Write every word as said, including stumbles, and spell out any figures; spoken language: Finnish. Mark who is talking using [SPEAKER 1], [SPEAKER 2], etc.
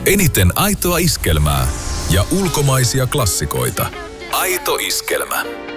[SPEAKER 1] Eniten aitoa iskelmää ja ulkomaisia klassikoita. Aito iskelmä.